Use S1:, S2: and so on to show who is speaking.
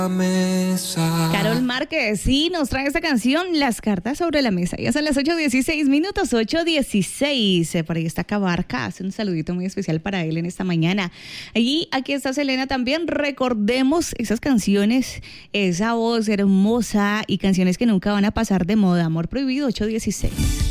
S1: Mesa.
S2: Carol Márquez, sí, nos trae esta canción, Las cartas sobre la mesa. Ya son las 8:16, 8:16. Por ahí está Cabarca, hace un saludito muy especial para él en esta mañana. Y aquí está Selena también. Recordemos esas canciones, esa voz hermosa y canciones que nunca van a pasar de moda. Amor prohibido, 8:16.